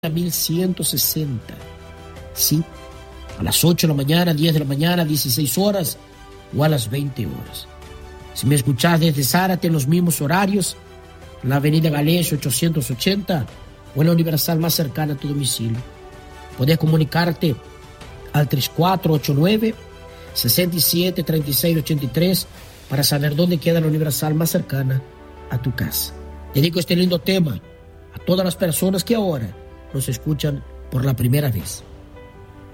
1160. Sí, a las 8 de la mañana, 10 de la mañana, 16 horas o a las 20 horas. Si me escuchás desde Zárate en los mismos horarios, en la avenida Galés 880 o en la Universal más cercana a tu domicilio, podés comunicarte al 3489-673683 para saber dónde queda la Universal más cercana a tu casa. Dedico este lindo tema a todas las personas que ahora nos escuchan por la primera vez.